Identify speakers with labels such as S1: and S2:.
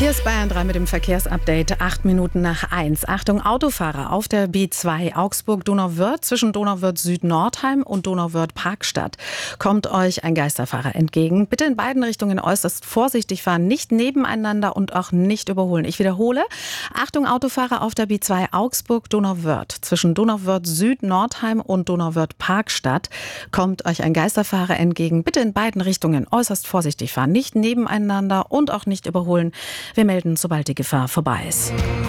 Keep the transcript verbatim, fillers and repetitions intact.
S1: Hier ist Bayern drei mit dem Verkehrsupdate, acht Minuten nach eins. Achtung, Autofahrer auf der B zwei Augsburg-Donauwörth zwischen Donauwörth-Süd-Nordheim und Donauwörth-Parkstadt. Kommt euch ein Geisterfahrer entgegen. Bitte in beiden Richtungen äußerst vorsichtig fahren, nicht nebeneinander und auch nicht überholen. Ich wiederhole, Achtung, Autofahrer auf der B zwei Augsburg-Donauwörth zwischen Donauwörth-Süd-Nordheim und Donauwörth-Parkstadt. Kommt euch ein Geisterfahrer entgegen. Bitte in beiden Richtungen äußerst vorsichtig fahren, nicht nebeneinander und auch nicht überholen. Wir melden, sobald die Gefahr vorbei ist.